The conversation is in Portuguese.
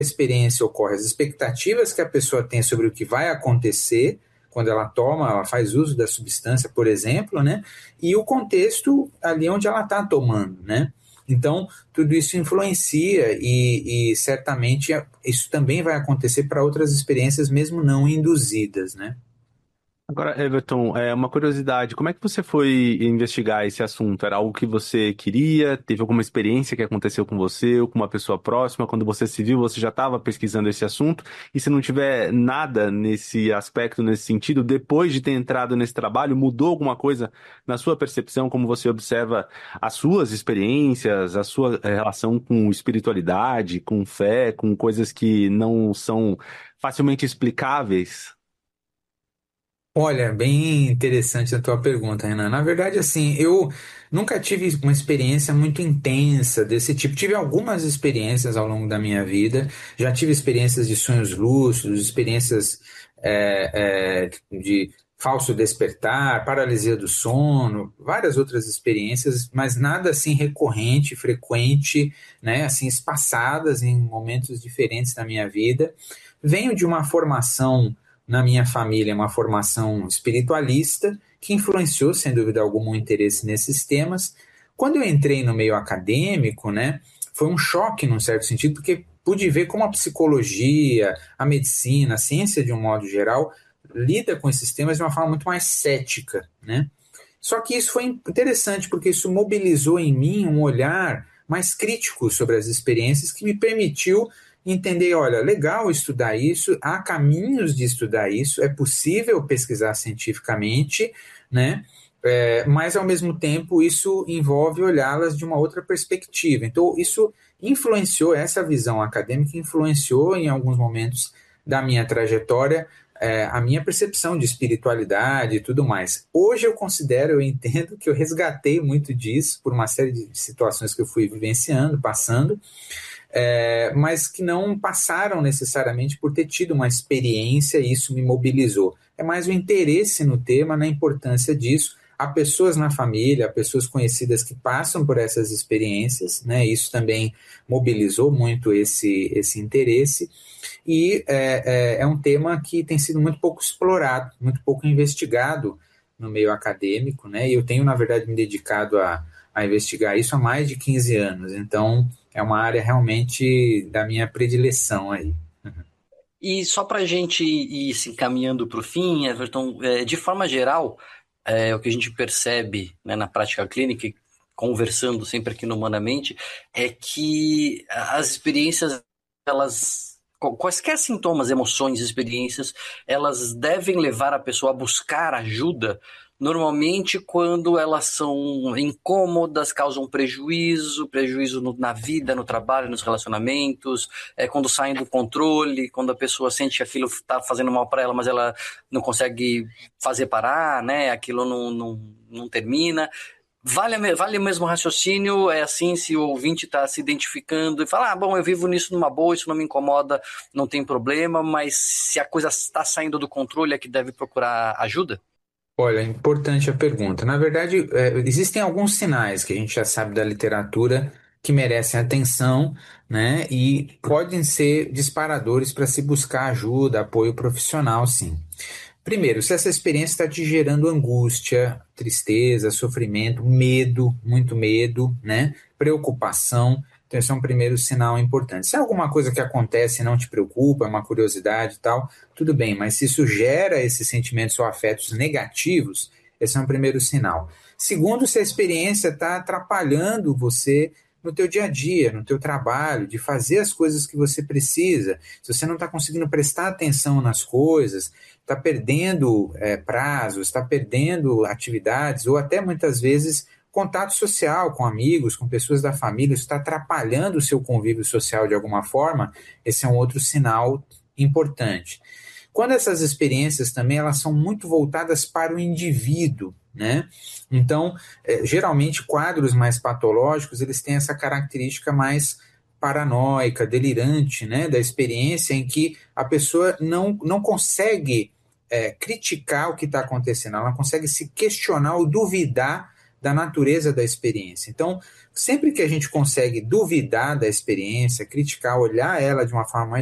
experiência ocorre, as expectativas que a pessoa tem sobre o que vai acontecer quando ela faz uso da substância, por exemplo, né? E o contexto ali onde ela está tomando, né? Então, tudo isso influencia e certamente isso também vai acontecer para outras experiências, mesmo não induzidas, né? Agora, Everton, uma curiosidade, como é que você foi investigar esse assunto? Era algo que você queria? Teve alguma experiência que aconteceu com você ou com uma pessoa próxima? Quando você se viu, você já estava pesquisando esse assunto? E se não tiver nada nesse aspecto, nesse sentido, depois de ter entrado nesse trabalho, mudou alguma coisa na sua percepção, como você observa as suas experiências, a sua relação com espiritualidade, com fé, com coisas que não são facilmente explicáveis? Olha, bem interessante a tua pergunta, Renan. Na verdade, assim, eu nunca tive uma experiência muito intensa desse tipo. Tive algumas experiências ao longo da minha vida. Já tive experiências de sonhos lúcidos, experiências de falso despertar, paralisia do sono, várias outras experiências, mas nada assim recorrente, frequente, né? Assim, espaçadas em momentos diferentes da minha vida. Venho de uma formação na minha família, uma formação espiritualista que influenciou, sem dúvida alguma, o interesse nesses temas. Quando eu entrei no meio acadêmico, né, foi um choque, num certo sentido, porque pude ver como a psicologia, a medicina, a ciência de um modo geral, lida com esses temas de uma forma muito mais cética, né? Só que isso foi interessante, porque isso mobilizou em mim um olhar mais crítico sobre as experiências que me permitiu entender, olha, legal estudar isso, há caminhos de estudar isso, é possível pesquisar cientificamente, né? Mas ao mesmo tempo isso envolve olhá-las de uma outra perspectiva. Então isso influenciou, essa visão acadêmica influenciou em alguns momentos da minha trajetória, a minha percepção de espiritualidade e tudo mais. Hoje eu entendo que eu resgatei muito disso por uma série de situações que eu fui vivenciando, passando, mas que não passaram necessariamente por ter tido uma experiência e isso me mobilizou. É mais o interesse no tema, na importância disso. Há pessoas na família, há pessoas conhecidas que passam por essas experiências, né? Isso também mobilizou muito esse interesse. E é um tema que tem sido muito pouco explorado, muito pouco investigado no meio acadêmico, né? E eu tenho, na verdade, me dedicado a investigar isso há mais de 15 anos. Então, é uma área realmente da minha predileção aí. E só para a gente ir se encaminhando para o fim, Everton, de forma geral, o que a gente percebe, né, na prática clínica, e conversando sempre aqui no Humanamente, é que as experiências, elas, quaisquer sintomas, emoções, experiências, elas devem levar a pessoa a buscar ajuda. Normalmente, quando elas são incômodas, causam prejuízo na vida, no trabalho, nos relacionamentos, quando saem do controle, quando a pessoa sente que aquilo está fazendo mal para ela, mas ela não consegue fazer parar, né? Aquilo não termina. Vale o mesmo raciocínio, é assim, se o ouvinte está se identificando e fala, bom, eu vivo nisso numa boa, isso não me incomoda, não tem problema, mas se a coisa está saindo do controle é que deve procurar ajuda? Olha, é importante a pergunta. Na verdade, existem alguns sinais que a gente já sabe da literatura que merecem atenção, né? E podem ser disparadores para se buscar ajuda, apoio profissional, sim. Primeiro, se essa experiência está te gerando angústia, tristeza, sofrimento, medo, muito medo, né? Preocupação. Então, esse é um primeiro sinal importante. Se é alguma coisa que acontece e não te preocupa, é uma curiosidade e tal, tudo bem, mas se isso gera esses sentimentos ou afetos negativos, esse é um primeiro sinal. Segundo, se a experiência está atrapalhando você no teu dia a dia, no teu trabalho, de fazer as coisas que você precisa, se você não está conseguindo prestar atenção nas coisas, está perdendo prazos, está perdendo atividades, ou até muitas vezes contato social com amigos, com pessoas da família, isso está atrapalhando o seu convívio social de alguma forma, esse é um outro sinal importante. Quando essas experiências também elas são muito voltadas para o indivíduo, né? Então, geralmente quadros mais patológicos eles têm essa característica mais paranoica, delirante, né? Da experiência em que a pessoa não consegue criticar o que está acontecendo, ela não consegue se questionar ou duvidar da natureza da experiência. Então, sempre que a gente consegue duvidar da experiência, criticar, olhar ela de uma forma mais